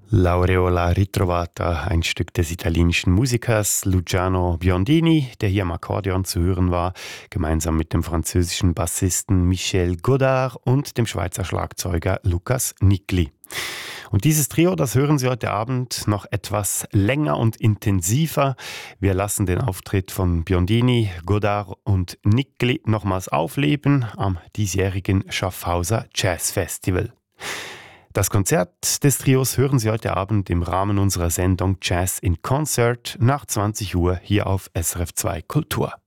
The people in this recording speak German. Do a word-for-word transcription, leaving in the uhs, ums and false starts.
L'Aureola ritrovata, ein Stück des italienischen Musikers Luciano Biondini, der hier am Akkordeon zu hören war, gemeinsam mit dem französischen Bassisten Michel Godard und dem Schweizer Schlagzeuger Lukas Nikli. Und dieses Trio, das hören Sie heute Abend noch etwas länger und intensiver. Wir lassen den Auftritt von Biondini, Godard und Nikli nochmals aufleben am diesjährigen Schaffhauser Jazz Festival. Das Konzert des Trios hören Sie heute Abend im Rahmen unserer Sendung Jazz in Concert nach zwanzig Uhr hier auf S R F zwei Kultur.